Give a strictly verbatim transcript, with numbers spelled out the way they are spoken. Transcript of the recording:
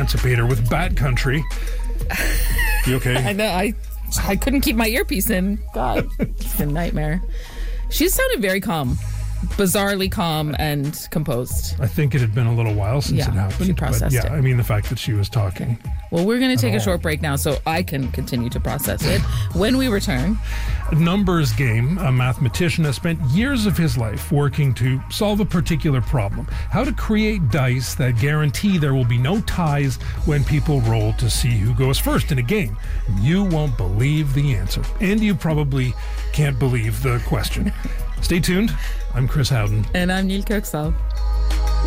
Emancipator with Bat Country. You okay? I know. I I couldn't keep my earpiece in. God, it's a nightmare. She sounded very calm. Bizarrely calm and composed. I think it had been a little while since yeah, it happened. She processed but yeah, it. I mean, the fact that she was talking. Well, we're going to take a all. short break now so I can continue to process it. When we return, A numbers game. A mathematician has spent years of his life working to solve a particular problem. How to create dice that guarantee there will be no ties when people roll to see who goes first in a game. You won't believe the answer. And you probably can't believe the question. Stay tuned. I'm Chris Howden. and I'm Neil Kirksall.